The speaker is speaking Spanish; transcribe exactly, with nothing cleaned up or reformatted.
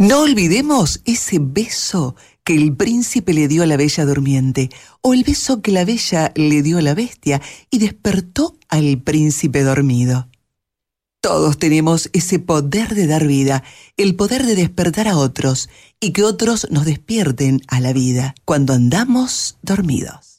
No olvidemos ese beso que el príncipe le dio a la bella durmiente, o el beso que la bella le dio a la bestia y despertó al príncipe dormido. Todos tenemos ese poder de dar vida, el poder de despertar a otros y que otros nos despierten a la vida cuando andamos dormidos.